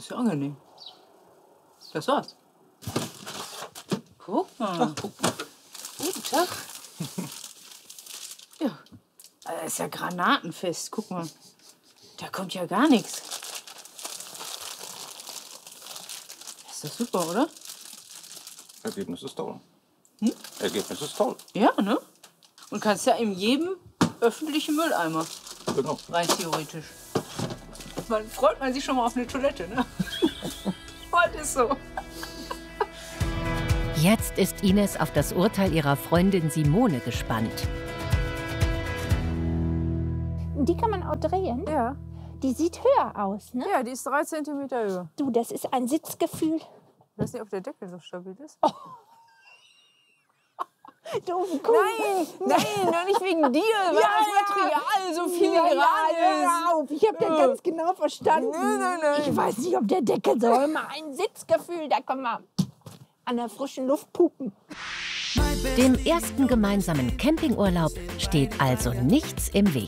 Ist ja angenehm. Das war's. Guck mal. Ach, guck mal. Guten Tag. Ja, das ist ja granatenfest. Guck mal. Da kommt ja gar nichts. Ist das super, oder? Ergebnis ist toll. Hm? Ergebnis ist toll. Ja, ne? Und kannst ja in jedem öffentlichen Mülleimer. Genau. Rein theoretisch. Man freut man sich schon mal auf eine Toilette, ne? Heute ist so. Jetzt ist Ines auf das Urteil ihrer Freundin Simone gespannt. Die kann man auch drehen. Ja. Die sieht höher aus, ne? Ja, die ist 3 cm höher. Du, das ist ein Sitzgefühl. Ich weiß nicht, ob der Deckel so stabil ist. Oh. Du, Nein, doch nicht wegen dir, weil das Material so filigran ist. Ich habe das ganz genau verstanden. Nein. Ich weiß nicht, ob der Deckel so immer ein Sitzgefühl, da kann man an der frischen Luft pupen. Dem ersten gemeinsamen Campingurlaub steht also nichts im Weg.